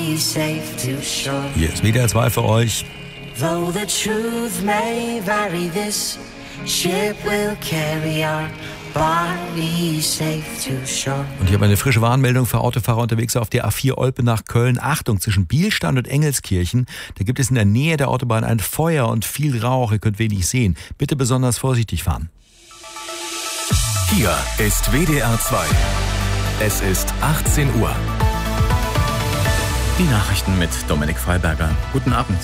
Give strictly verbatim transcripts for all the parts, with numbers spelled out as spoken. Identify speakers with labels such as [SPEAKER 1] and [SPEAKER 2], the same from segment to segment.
[SPEAKER 1] Hier ist W D R zwei für euch.
[SPEAKER 2] Though the truth may vary, this ship will carry our bodies safe to shore.
[SPEAKER 1] Und hier habe eine frische Warnmeldung für Autofahrer unterwegs auf der A vier Olpe nach Köln. Achtung, zwischen Bielstein und Engelskirchen, da gibt es in der Nähe der Autobahn ein Feuer und viel Rauch. Ihr könnt wenig sehen. Bitte besonders vorsichtig fahren.
[SPEAKER 3] Hier ist W D R zwei. Es ist achtzehn Uhr.
[SPEAKER 4] Die Nachrichten mit Dominik Freiberger. Guten Abend.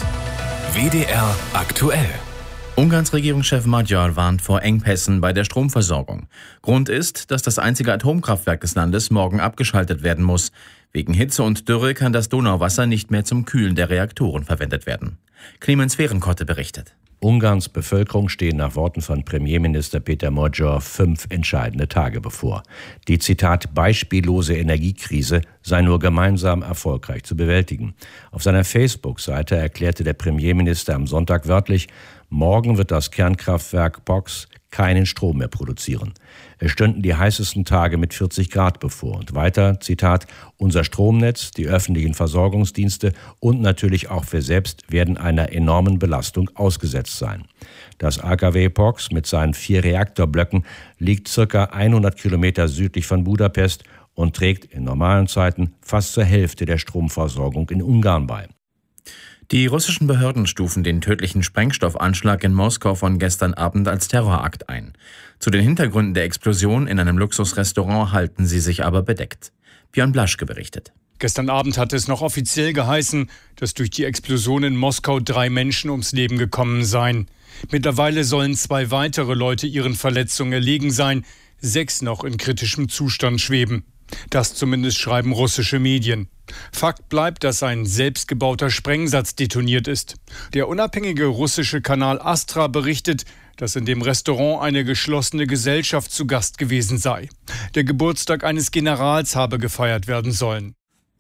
[SPEAKER 3] W D R aktuell.
[SPEAKER 4] Ungarns Regierungschef Magyar warnt vor Engpässen bei der Stromversorgung. Grund ist, dass das einzige Atomkraftwerk des Landes morgen abgeschaltet werden muss. Wegen Hitze und Dürre kann das Donauwasser nicht mehr zum Kühlen der Reaktoren verwendet werden. Clemens Fehrenkotte berichtet.
[SPEAKER 5] Ungarns Bevölkerung stehen nach Worten von Premierminister Peter Magyar fünf entscheidende Tage bevor. Die, Zitat, beispiellose Energiekrise sei nur gemeinsam erfolgreich zu bewältigen. Auf seiner Facebook-Seite erklärte der Premierminister am Sonntag wörtlich, morgen wird das Kernkraftwerk Box keinen Strom mehr produzieren. Es stünden die heißesten Tage mit vierzig Grad bevor. Und weiter, Zitat, unser Stromnetz, die öffentlichen Versorgungsdienste und natürlich auch wir selbst werden einer enormen Belastung ausgesetzt sein. Das A K W Box mit seinen vier Reaktorblöcken liegt circa hundert Kilometer südlich von Budapest und trägt in normalen Zeiten fast zur Hälfte der Stromversorgung in Ungarn bei.
[SPEAKER 4] Die russischen Behörden stufen den tödlichen Sprengstoffanschlag in Moskau von gestern Abend als Terrorakt ein. Zu den Hintergründen der Explosion in einem Luxusrestaurant halten sie sich aber bedeckt. Björn Blaschke berichtet.
[SPEAKER 6] Gestern Abend hatte es noch offiziell geheißen, dass durch die Explosion in Moskau drei Menschen ums Leben gekommen seien. Mittlerweile sollen zwei weitere Leute ihren Verletzungen erlegen sein, sechs noch in kritischem Zustand schweben. Das zumindest schreiben russische Medien. Fakt bleibt, dass ein selbstgebauter Sprengsatz detoniert ist. Der unabhängige russische Kanal Astra berichtet, dass in dem Restaurant eine geschlossene Gesellschaft zu Gast gewesen sei. Der Geburtstag eines Generals habe gefeiert werden sollen.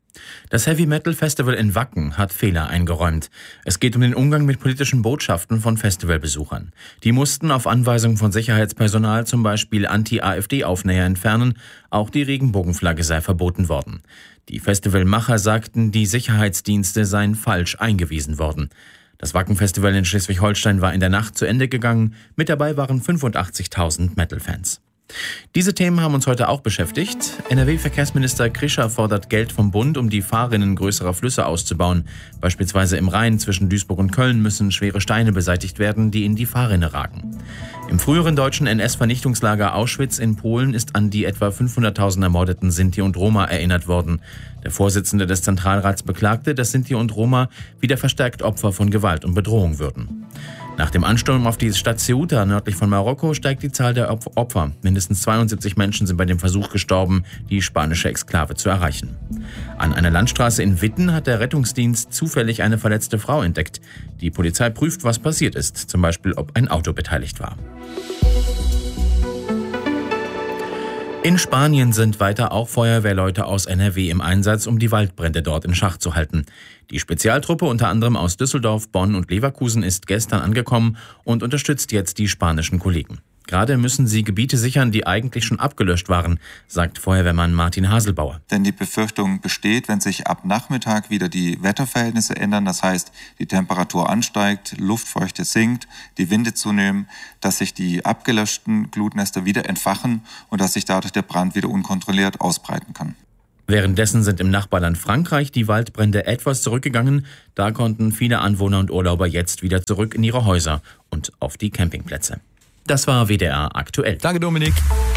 [SPEAKER 4] Das Heavy Metal Festival in Wacken hat Fehler eingeräumt. Es geht um den Umgang mit politischen Botschaften von Festivalbesuchern. Die mussten auf Anweisung von Sicherheitspersonal zum Beispiel Anti-A f D-Aufnäher entfernen. Auch die Regenbogenflagge sei verboten worden. Die Festivalmacher sagten, die Sicherheitsdienste seien falsch eingewiesen worden. Das Wacken-Festival in Schleswig-Holstein war in der Nacht zu Ende gegangen. Mit dabei waren fünfundachtzigtausend Metal-Fans. Diese Themen haben uns heute auch beschäftigt. N R W-Verkehrsminister Krischer fordert Geld vom Bund, um die Fahrrinnen größerer Flüsse auszubauen. Beispielsweise im Rhein zwischen Duisburg und Köln müssen schwere Steine beseitigt werden, die in die Fahrrinne ragen. Im früheren deutschen N S-Vernichtungslager Auschwitz in Polen ist an die etwa fünfhunderttausend ermordeten Sinti und Roma erinnert worden. Der Vorsitzende des Zentralrats beklagte, dass Sinti und Roma wieder verstärkt Opfer von Gewalt und Bedrohung würden. Nach dem Ansturm auf die Stadt Ceuta nördlich von Marokko steigt die Zahl der Opfer. Mindestens zweiundsiebzig Menschen sind bei dem Versuch gestorben, die spanische Exklave zu erreichen. An einer Landstraße in Witten hat der Rettungsdienst zufällig eine verletzte Frau entdeckt. Die Polizei prüft, was passiert ist, zum Beispiel ob ein Auto beteiligt war. In Spanien sind weiter auch Feuerwehrleute aus N R W im Einsatz, um die Waldbrände dort in Schach zu halten. Die Spezialtruppe unter anderem aus Düsseldorf, Bonn und Leverkusen ist gestern angekommen und unterstützt jetzt die spanischen Kollegen. Gerade müssen sie Gebiete sichern, die eigentlich schon abgelöscht waren, sagt Feuerwehrmann Martin Haselbauer.
[SPEAKER 7] Denn die Befürchtung besteht, wenn sich ab Nachmittag wieder die Wetterverhältnisse ändern, das heißt, die Temperatur ansteigt, Luftfeuchte sinkt, die Winde zunehmen, dass sich die abgelöschten Glutnester wieder entfachen und dass sich dadurch der Brand wieder unkontrolliert ausbreiten kann.
[SPEAKER 4] Währenddessen sind im Nachbarland Frankreich die Waldbrände etwas zurückgegangen. Da konnten viele Anwohner und Urlauber jetzt wieder zurück in ihre Häuser und auf die Campingplätze. Das war W D R aktuell.
[SPEAKER 1] Danke, Dominik.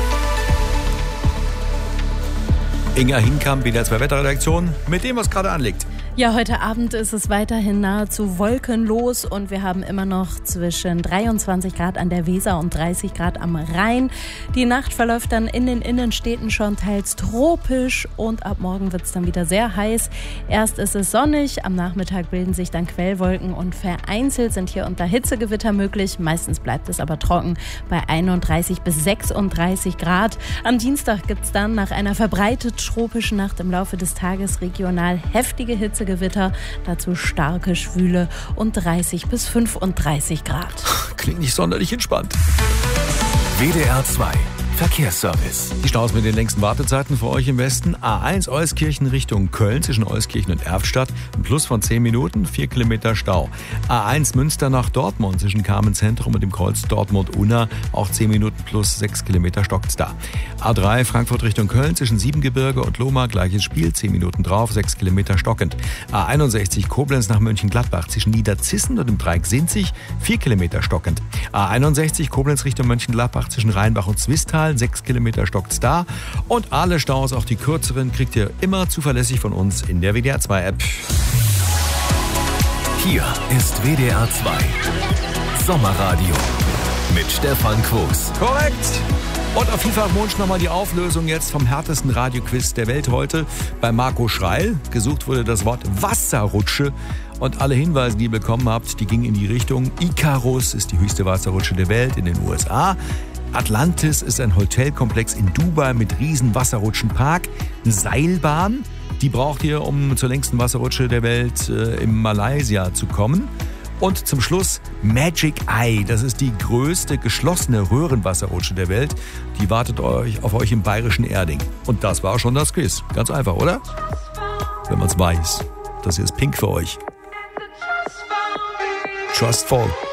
[SPEAKER 1] Inga Hinkamp, W D R zwei Wetterredaktion, mit dem, was gerade anliegt.
[SPEAKER 8] Ja, heute Abend ist es weiterhin nahezu wolkenlos und wir haben immer noch zwischen dreiundzwanzig Grad an der Weser und dreißig Grad am Rhein. Die Nacht verläuft dann in den Innenstädten schon teils tropisch und ab morgen wird es dann wieder sehr heiß. Erst ist es sonnig, am Nachmittag bilden sich dann Quellwolken und vereinzelt sind hier unter Hitzegewitter möglich. Meistens bleibt es aber trocken bei einunddreißig bis sechsunddreißig Grad. Am Dienstag gibt es dann nach einer verbreitet tropischen Nacht im Laufe des Tages regional heftige Hitzegewitter. Gewitter, dazu starke Schwüle und dreißig bis fünfunddreißig Grad.
[SPEAKER 1] Klingt nicht sonderlich entspannt.
[SPEAKER 3] W D R zwei. Verkehrsservice.
[SPEAKER 1] Die Staus mit den längsten Wartezeiten für euch im Westen. A eins Euskirchen Richtung Köln zwischen Euskirchen und Erftstadt. Ein Plus von zehn Minuten, vier Kilometer Stau. A eins Münster nach Dortmund zwischen Carmen-Zentrum und dem Kreuz Dortmund-Unna. Auch zehn Minuten plus sechs Kilometer stockt's da. A drei Frankfurt Richtung Köln zwischen Siebengebirge und Lohmar. Gleiches Spiel, zehn Minuten drauf, sechs Kilometer stockend. A einundsechzig Koblenz nach Mönchengladbach zwischen Niederzissen und dem Dreieck Sinzig. vier Kilometer stockend. A einundsechzig Koblenz Richtung Mönchengladbach zwischen Rheinbach und Zwistal. sechs Kilometer stockt's da. Und alle Staus, auch die kürzeren, kriegt ihr immer zuverlässig von uns in der W D R zwei App.
[SPEAKER 3] Hier ist W D R zwei Sommerradio mit Stefan Quos.
[SPEAKER 1] Korrekt. Und auf vielfach Wunsch nochmal die Auflösung jetzt vom härtesten Radioquiz der Welt heute bei Marco Schreil. Gesucht wurde das Wort Wasserrutsche. Und alle Hinweise, die ihr bekommen habt, die gingen in die Richtung Icarus ist die höchste Wasserrutsche der Welt in den U S A. Atlantis ist ein Hotelkomplex in Dubai mit riesen Wasserrutschenpark. Eine Seilbahn, die braucht ihr, um zur längsten Wasserrutsche der Welt äh, in Malaysia zu kommen. Und zum Schluss Magic Eye, das ist die größte geschlossene Röhrenwasserrutsche der Welt. Die wartet euch auf euch im bayerischen Erding. Und das war schon das Quiz. Ganz einfach, oder? Wenn man es weiß. Das hier ist Pink für euch. Trust Fall.